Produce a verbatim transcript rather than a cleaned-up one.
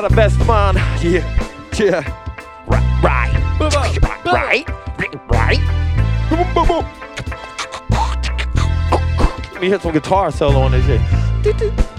The best man. Yeah. Yeah. Right. Right. Right. Right. Right. Let me hit some guitar solo on this shit.